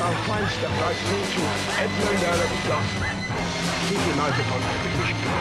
I'll find stuff right through to Edmund Earl of Gloucester. Keep your eyes upon that.